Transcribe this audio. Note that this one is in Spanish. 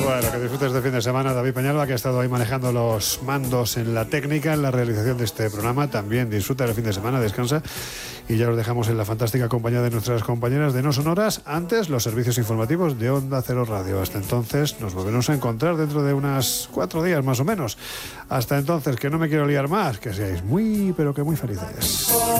Bueno, que disfrutes de fin de semana. David Peñalba, que ha estado ahí manejando los mandos en la técnica, en la realización de este programa. También disfruta del fin de semana, descansa. Y ya os dejamos en la fantástica compañía de nuestras compañeras de No Sonoras. Antes, los servicios informativos de Onda Cero Radio. Hasta entonces, nos volveremos a encontrar dentro de unas 4 días más o menos. Hasta entonces, que no me quiero liar más, que seáis muy, pero que muy felices.